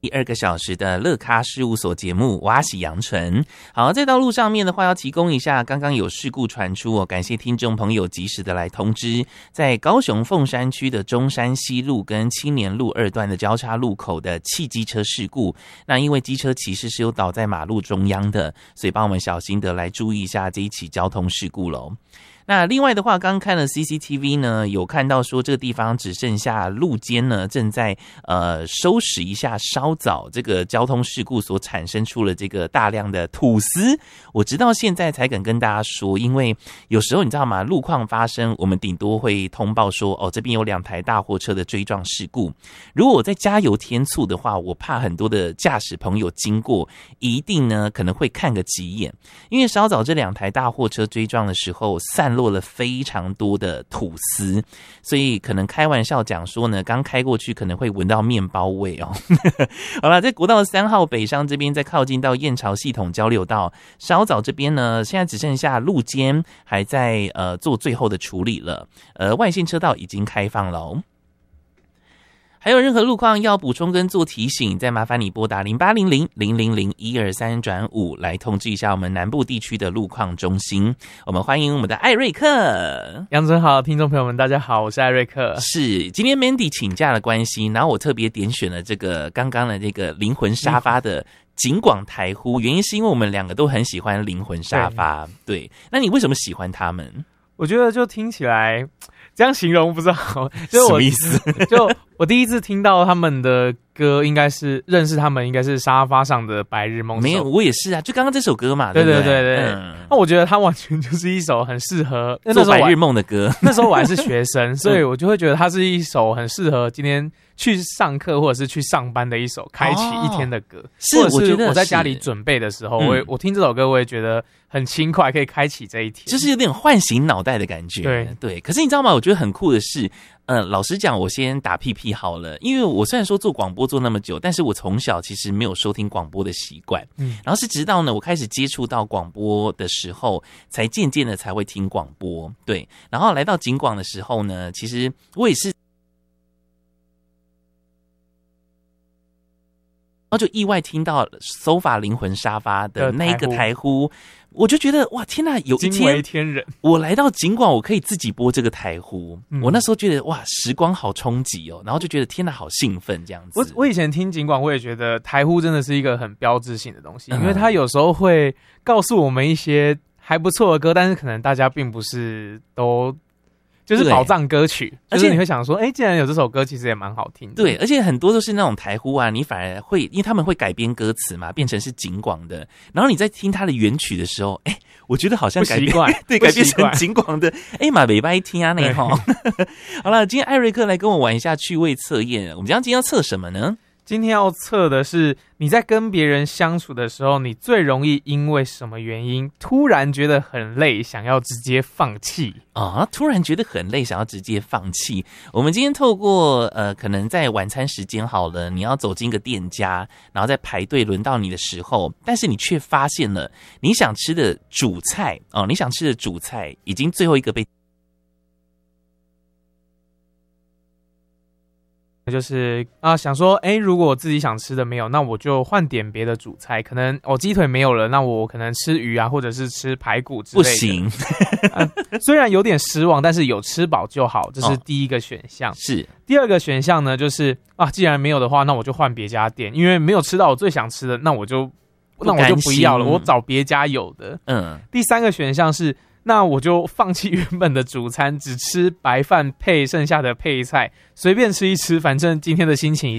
第2个小时的乐咖事务所节目，我喜杨纯。好，在道路上面的话，要提供一下，刚刚有事故传出感谢听众朋友及时的来通知，在高雄凤山区的中山西路跟青年路2段的交叉路口的汽机车事故。那因为机车骑士是有倒在马路中央的，所以帮我们小心的来注意一下这一起交通事故咯。那另外的话，刚刚看了 CCTV 呢，有看到说这个地方只剩下路肩呢，正在收拾一下稍早这个交通事故所产生出了这个大量的土司。我直到现在才敢跟大家说，因为有时候你知道吗，路况发生，我们顶多会通报说这边有2台大货车的追撞事故。如果我在加油添醋的话，我怕很多的驾驶朋友经过，一定呢可能会看个几眼，因为稍早这2台大货车追撞的时候散落了非常多的土司，所以可能开玩笑讲说呢，刚开过去可能会闻到面包味好了，在国道3号北上这边，在靠近到燕巢系统交流道，稍早这边呢，现在只剩下路肩还在做最后的处理了，外线车道已经开放了还有任何路况要补充跟做提醒，再麻烦你拨打0800-000-123-5来通知一下我们南部地区的路况中心。我们欢迎我们的艾瑞克。 杨真好，听众朋友们大家好，我是艾瑞克。 是，今天 Mandy 请假的关系，然后我特别点选了这个刚刚的这个灵魂沙发的景广台呼，原因是因为我们2个都很喜欢灵魂沙发。 对，那你为什么喜欢他们？ 我觉得就听起来这样形容不知道就什么意思就我第一次听到他们的歌，应该是认识他们应该是沙发上的白日梦。 没有，我也是啊，就刚刚这首歌嘛。 对对不对？ 对，那我觉得它完全就是一首很适合做白日梦的歌。 那时候我还是学生所以我就会觉得它是一首很适合今天去上课或者是去上班的一首开启一天的歌。 是， 或者是我觉得我在家里准备的时候，我听这首歌我也觉得很轻快，可以开启这一天， 就是有点唤醒脑袋的感觉。对，可是你知道吗？我觉得很酷的是，老实讲，我先打屁屁好了，因为我虽然说做广播做那么久，但是我从小其实没有收听广播的习惯。然后是直到呢我开始接触到广播的时候，才渐渐的才会听广播。对，然后来到景广的时候呢，其实我也是。然后就意外听到 SOFA 灵魂沙发的那一个台呼，我就觉得哇天哪，有一惊为天人， 我来到景广我可以自己播这个台呼。我那时候觉得哇时光好冲击然后就觉得天哪好兴奋这样子。 我以前听景广我也觉得台呼真的是一个很标志性的东西，因为它有时候会告诉我们一些还不错的歌，但是可能大家并不是都就是宝藏歌曲，而且你会想说既然有这首歌其实也蛮好听的。 对，而且很多都是那种台呼啊，你反而会因为他们会改编歌词嘛，变成是景广的，然后你在听它的原曲的时候我觉得好像改编对改编成景广的嘛没白听啊那齁好了，今天艾瑞克来跟我玩一下趣味测验，我们今天要测什么呢？ 今天要测的是你在跟别人相处的时候，你最容易因为什么原因突然觉得很累，想要直接放弃啊？突然觉得很累，想要直接放弃。我们今天透过可能在晚餐时间好了，你要走进一个店家，然后在排队轮到你的时候，但是你却发现了你想吃的主菜你想吃的主菜已经最后一个被。 就是想说如果我自己想吃的没有，那我就换点别的主菜，可能鸡腿没有了，那我可能吃鱼啊，或者是吃排骨之类的。不行虽然有点失望，但是有吃饱就好，这是第一个选项。是第二个选项呢，就是既然没有的话，那我就换别家店，因为没有吃到我最想吃的，那我就不要了，我找别家有的。第三个选项是那我就放弃原本的主餐，只吃白饭配剩下的配菜，随便吃一吃，反正今天的心情